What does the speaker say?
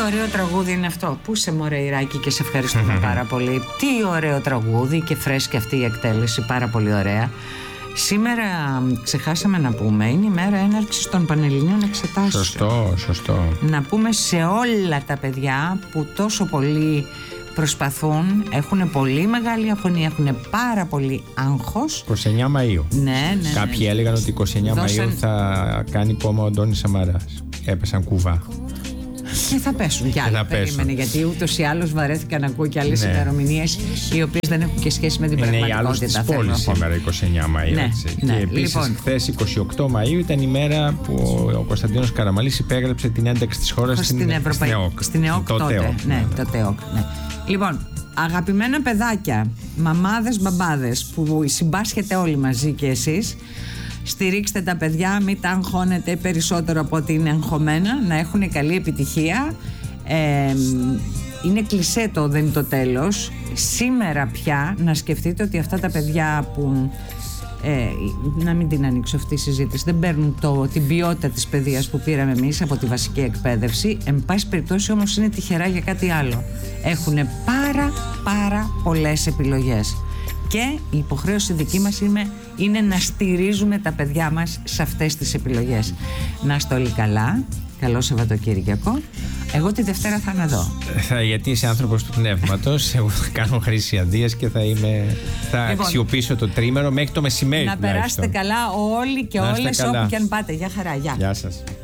ωραίο τραγούδι είναι αυτό. Πού σε μωρέ Ιράκη, και σε ευχαριστούμε πάρα πολύ. Τι ωραίο τραγούδι και φρέσκη αυτή η εκτέλεση, πάρα πολύ ωραία. Σήμερα ξεχάσαμε να πούμε, είναι η μέρα έναρξης των Πανελληνίων Εξετάσεων. Σωστό. Να πούμε σε όλα τα παιδιά που τόσο πολύ προσπαθούν, έχουν πολύ μεγάλη αγωνία, έχουν πάρα πολύ άγχος. 29 Μαΐου. Ναι. Κάποιοι έλεγαν ότι 29 Μαΐου θα κάνει κόμμα ο Αντώνης Σαμαράς. Έπεσαν κουβά. Και θα πέσουν κι άλλοι, περίμενε, γιατί ούτως ή άλλως βαρέθηκα να ακούω και άλλες ημερομηνίες οι οποίες δεν έχουν και σχέση με την πραγματικότητα. Είναι η άλλος της πόλης σήμερα 29 Μαΐου. Ναι. Και επίσης χθες 28 Μαΐου ήταν η μέρα που ο Κωνσταντίνος Καραμανλής υπέγραψε την ένταξη της χώρας στην ΕΟΚ. Στην ΕΟΚ τότε. Ναι. Λοιπόν, αγαπημένα παιδάκια, μαμάδες, μπαμπάδες που συμπάσχετε όλοι μαζί και εσείς, στηρίξτε τα παιδιά, μην τα αγχώνετε περισσότερο από ότι είναι αγχωμένα, να έχουν καλή επιτυχία. Είναι κλισέ το δεν είναι το τέλος. Σήμερα πια να σκεφτείτε ότι αυτά τα παιδιά που να μην την ανοίξω αυτή η συζήτηση, δεν παίρνουν την ποιότητα της παιδείας που πήραμε εμείς από τη βασική εκπαίδευση. Εν πάση περιπτώσει όμως είναι τυχερά για κάτι άλλο. Έχουν πάρα πολλές επιλογές. Και η υποχρέωση δική μας είναι να στηρίζουμε τα παιδιά μας σε αυτές τις επιλογές. Να είστε όλοι καλά. Καλό Σαββατοκύριακο. Εγώ τη Δευτέρα θα είμαι εδώ. Γιατί είσαι άνθρωπος του πνεύματος. Εγώ θα κάνω χρήση αντίας και θα αξιοποιήσω το τρίμερο μέχρι το μεσημέρι. Να περάσετε καλά όλοι και όλες όπου και αν πάτε. Γεια χαρά. Γεια σας.